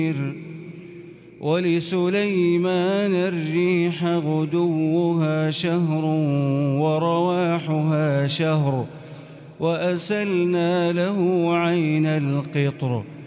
ولسليمان الريح غدوها شهر ورواحها شهر وأسلنا له عين القطر